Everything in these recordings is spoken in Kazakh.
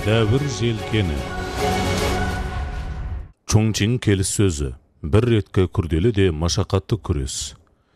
Дәвір желкені. Чоңчиң келіссөзі. Бір реткі күрделі де машақатты күрес.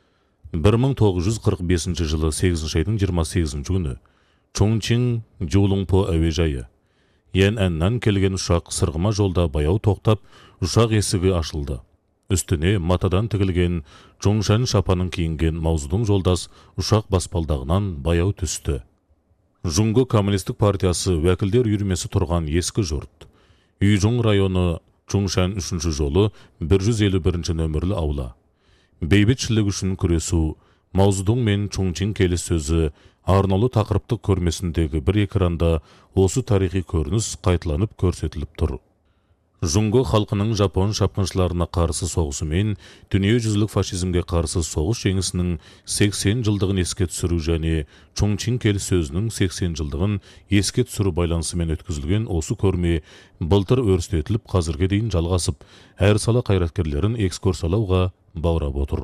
1945 жылы 8 айдың 28 күні Чоңчиң Жолыңпо әуежайы. Әннан келген ұшақ сырғыма жолда баяу тоқтап, ұшақ есігі ашылды. Үстіне матадан тігілген Чоңшан шапанын киінген Маузудың жолдас ұшақ баспалдағынан баяу түсті. Жунго Коммунистік партиясы вәкілдер үйірмесі тұрған ескі жұрт. Үйжоң районы Чоңшан 3-ші жолы 151-ші нөмірлі аула. Бейбітшілік үшін күресу, Маузудың мен Чоңчиң келіссөзі арнаулы тақырыптық көрмесіндегі бір экранда осы тарихи көрініс қайталанып көрсетіліп тұр. Жунго халқының жапон шапқыншыларына қарсы соғысы мен дүниежүзілік фашизмге қарсы соғыс жеңісінің 80 жылдығын еске түсіру және Чоңчиң келіссөзінің 80 жылдығын еске түсіру байланысымен өткізілген осы көрме былтыр өрістетіліп қазірге дейін жалғасып, әр сала қайраткерлерін экскурсиялауға баурап отыр.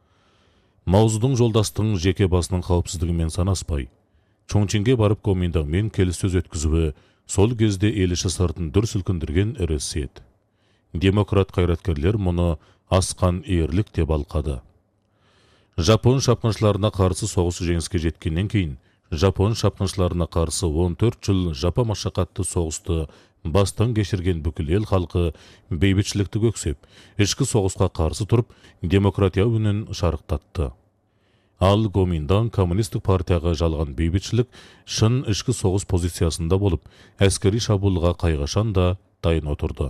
Маузудың жолдастың жеке басының қауіпсіздігімен санаспай, Чоңчиңге барып Гоминдаңмен келіссөз өткізуі сол кезде ел іші сыртын дүр сілкіндірген ірі сет. Демократ қайраткерлер мұны асқан ерлік деп алқады. Жапон шапқыншыларына қарсы соғысы жеңіске жеткеннен кейін, Жапон шапқыншыларына қарсы 14 жыл жапа машақатты соғысты бастан кешірген бүкіл ел халқы бейбітшілікті көксеп, ішкі соғысқа қарсы тұрып, демократия үнін шарықтатты. Ал Гоминдан коммунистік партияға жалған бейбітшілік шын ішкі соғыс позициясында болып, әскери шабуылға қайғашан да дайын отырды.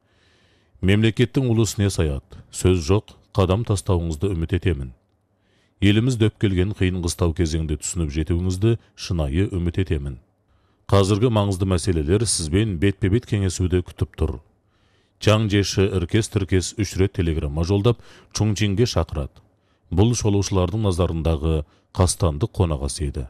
Мемлекеттің ұлысына саят, сөз жоқ, қадам тастауыңызды үміт етемін. Еліміз дөп келген қиын қыстау кезеңде түсініп жетуіңізді шынайы үміт етемін. Қазіргі маңызды мәселелер сізбен бетпе-бет кеңесуді күтіп тұр. Чаң Жеші іркес-тіркес 3 рет телеграмма жолдап Чоңчиңге шақырады. Бұл шолушылардың назарындағы қастандық қонағасы еді.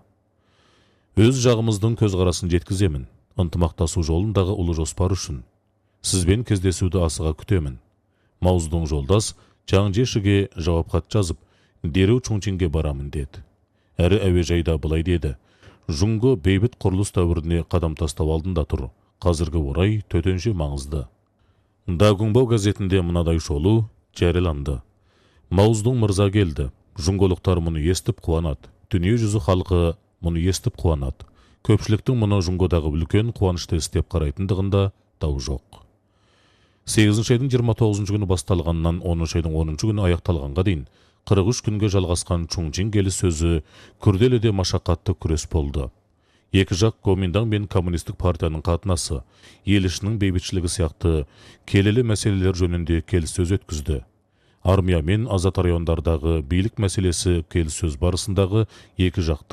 Өз жағымыздың көзқарасын жеткіземін, ынтымақтасу жолындағы ұлы жоспар үшін. Сізбен кездесуді асыға күтемін. Маузудың жолдас Чаң Жешіге жауап хат жазып, дереу Чоңчиңге барамын деді. Әрі әуежайда былай деді: Жунго бейбіт құрылыс дәуіріне қадам тастау алдында тұр. Қазіргі орай төтенше маңызды. Дагунбау газетінде мынадай шолу жарияланды. Маузудың мырза келді. Жунголықтар мұны естіп қуанады. Дүние жүзі халқы мұны естіп қуанады. Көпшіліктің мұны Жунгодағы үлкен қуанышты істеп қарайтындығында дау жоқ. 8 айдың 29 күні басталғаннан 10 айдың 10 күні аяқталғанға дейін 43 күнге жалғасқан Чоңчиң келіссөзі күрделі де машақатты күрес болды. Екі жақ Гоминдаң мен коммунистік партияның қатынасы, ел ішінің бейбітшілігі сияқты келелі мәселелер жөнінде келіссөз өткізді. Армия мен азат райондардағы билік мәселесі келіссөз барысындағы екі жақтың